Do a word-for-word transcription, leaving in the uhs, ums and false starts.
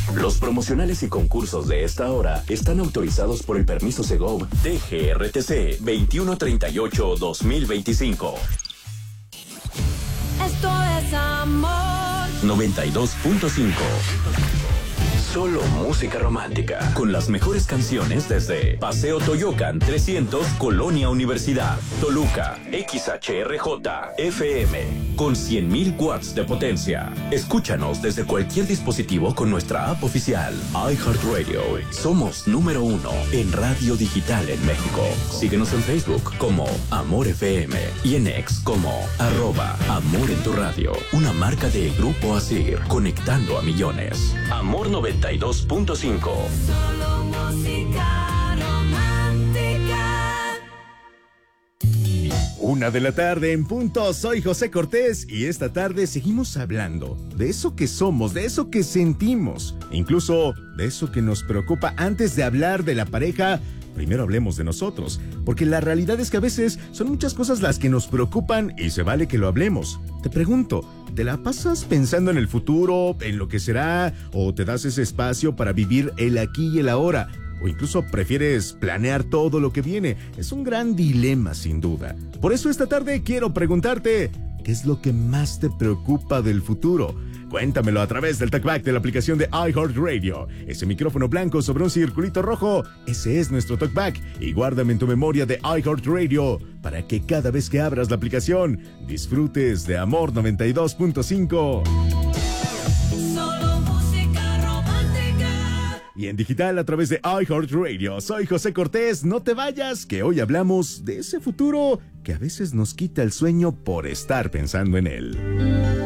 Los promocionales y concursos de esta hora están autorizados por el permiso Segov T G R T C veintiuno treinta y ocho guión dos mil veinticinco. Esto es amor. noventa y dos punto cinco. Solo música romántica. Con las mejores canciones desde Paseo Toyocan trescientos, Colonia Universidad, Toluca, X H R J, F M, con cien mil watts de potencia. Escúchanos desde cualquier dispositivo con nuestra app oficial, iHeartRadio. Somos número uno en radio digital en México. Síguenos en Facebook como Amor F M y en X como arroba Amor en tu radio. Una marca de Grupo Asir, conectando a millones. Amor noventa y dos punto cinco. Solo música romántica. Una de la tarde en punto, soy José Cortés y esta tarde seguimos hablando de eso que somos, de eso que sentimos, incluso de eso que nos preocupa. Antes de hablar de la pareja, primero hablemos de nosotros, porque la realidad es que a veces son muchas cosas las que nos preocupan y se vale que lo hablemos. Te pregunto, ¿te la pasas pensando en el futuro, en lo que será, o te das ese espacio para vivir el aquí y el ahora? O incluso prefieres planear todo lo que viene. Es un gran dilema, sin duda. Por eso esta tarde quiero preguntarte, ¿qué es lo que más te preocupa del futuro? Cuéntamelo a través del talkback de la aplicación de iHeartRadio. Ese micrófono blanco sobre un circulito rojo, ese es nuestro talkback. Y guárdame en tu memoria de iHeartRadio para que cada vez que abras la aplicación disfrutes de Amor noventa y dos punto cinco. Solo música romántica. Y en digital a través de iHeartRadio. Soy José Cortés, no te vayas, que hoy hablamos de ese futuro que a veces nos quita el sueño por estar pensando en él.